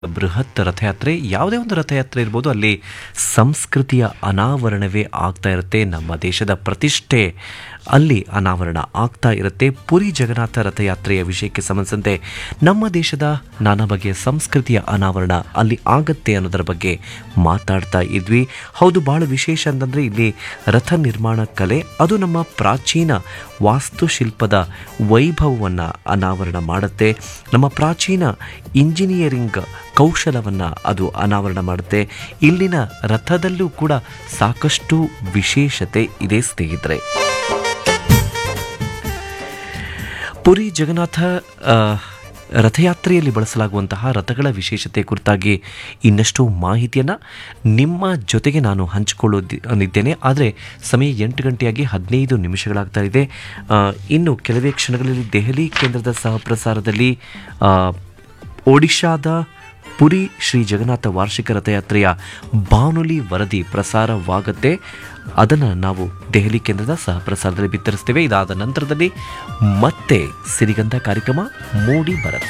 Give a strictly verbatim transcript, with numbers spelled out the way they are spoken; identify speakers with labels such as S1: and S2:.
S1: ಬೃಹತ್ ರಥಯಾತ್ರೆ ಯಾವುದೇ ಒಂದು ರಥಯಾತ್ರೆ ಇರ್ಬೋದು, ಅಲ್ಲಿ ಸಂಸ್ಕೃತಿಯ ಅನಾವರಣವೇ ಆಗ್ತಾ ಇರುತ್ತೆ. ನಮ್ಮ ದೇಶದ ಪ್ರತಿಷ್ಠೆ ಅಲ್ಲಿ ಅನಾವರಣ ಆಗ್ತಾ ಇರುತ್ತೆ. ಪುರಿ ಜಗನ್ನಾಥ ರಥಯಾತ್ರೆಯ ವಿಷಯಕ್ಕೆ ಸಂಬಂಧಿಸಿದಂತೆ ನಮ್ಮ ದೇಶದ ನಾನಾ ಬಗೆಯ ಸಂಸ್ಕೃತಿಯ ಅನಾವರಣ ಅಲ್ಲಿ ಆಗತ್ತೆ ಅನ್ನೋದರ ಬಗ್ಗೆ ಮಾತಾಡ್ತಾ ಇದ್ವಿ. ಹೌದು, ಭಾಳ ವಿಶೇಷ ಅಂತಂದರೆ ಇಲ್ಲಿ ರಥ ನಿರ್ಮಾಣ ಕಲೆ ಅದು ನಮ್ಮ ಪ್ರಾಚೀನ ವಾಸ್ತುಶಿಲ್ಪದ ವೈಭವವನ್ನು ಅನಾವರಣ ಮಾಡುತ್ತೆ. ನಮ್ಮ ಪ್ರಾಚೀನ ಇಂಜಿನಿಯರಿಂಗ್ ಕೌಶಲವನ್ನು ಅದು ಅನಾವರಣ ಮಾಡುತ್ತೆ. ಇಲ್ಲಿನ ರಥದಲ್ಲೂ ಕೂಡ ಸಾಕಷ್ಟು ವಿಶೇಷತೆ ಇದೆ ಸ್ನೇಹಿತರೆ. ಪುರಿ ಜಗನ್ನಾಥ ರಥಯಾತ್ರೆಯಲ್ಲಿ ಬಳಸಲಾಗುವಂತಹ ರಥಗಳ ವಿಶೇಷತೆ ಕುರಿತಾಗಿ ಇನ್ನಷ್ಟು ಮಾಹಿತಿಯನ್ನು ನಿಮ್ಮ ಜೊತೆಗೆ ನಾನು ಹಂಚಿಕೊಳ್ಳುತ್ತಿದ್ದೇನೆ. ಆದರೆ ಸಮಯ ಎಂಟು ಗಂಟೆಯಾಗಿ ಹದಿನೈದು ನಿಮಿಷಗಳಾಗ್ತಾ ಇದೆ. ಇನ್ನು ಕೆಲವೇ ಕ್ಷಣಗಳಲ್ಲಿ ದೆಹಲಿ ಕೇಂದ್ರದ ಸಹಪ್ರಸಾರದಲ್ಲಿ ಒಡಿಶಾದ ಪುರಿ ಶ್ರೀ ಜಗನ್ನಾಥ ವಾರ್ಷಿಕ ರಥಯಾತ್ರೆಯ ಬಾನುಲಿ ವರದಿ ಪ್ರಸಾರವಾಗುತ್ತೆ. ಅದನ್ನು ನಾವು ದೆಹಲಿ ಕೇಂದ್ರದ ಸಹಪ್ರಸಾರದಲ್ಲಿ ಬಿತ್ತರಿಸ್ತೇವೆ. ಇದಾದ ನಂತರದಲ್ಲಿ ಮತ್ತೆ ಸಿರಿಗಂಧ ಕಾರ್ಯಕ್ರಮ ಮೂಡಿ ಬರುತ್ತೆ.